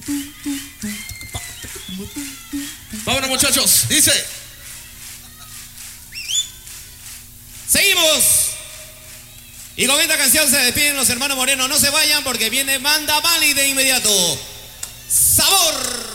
Vámonos, muchachos, dice. Seguimos. Y con esta canción se despiden los hermanos Moreno. No se vayan porque viene Banda Bali de inmediato. ¡Sabor!